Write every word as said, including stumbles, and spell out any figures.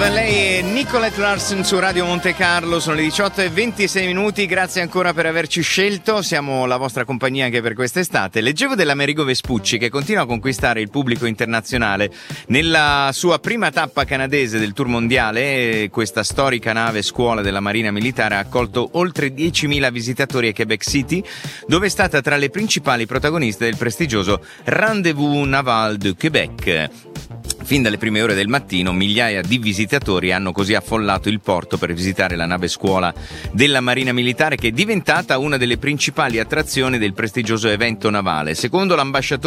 Love, lei è Nicolette Larson su Radio Monte Carlo, sono le diciotto e ventisei minuti, grazie ancora per averci scelto, siamo la vostra compagnia anche per quest'estate. Leggevo dell'Amerigo Vespucci che continua a conquistare il pubblico internazionale. Nella sua prima tappa canadese del Tour Mondiale, questa storica nave scuola della Marina Militare ha accolto oltre diecimila visitatori a Quebec City, dove è stata tra le principali protagoniste del prestigioso Rendez-vous Naval de Québec. Fin dalle prime ore del mattino migliaia di visitatori hanno così affollato il porto per visitare la nave scuola della Marina Militare, che è diventata una delle principali attrazioni del prestigioso evento navale. Secondo l'ambasciatore